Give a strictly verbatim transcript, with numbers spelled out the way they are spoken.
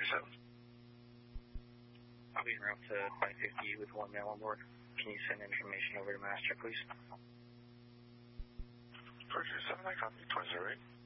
seven. I'll be en route to five fifty with one male on board. Can you send information over to master, please? four two seven, I copy, twenty zero eight.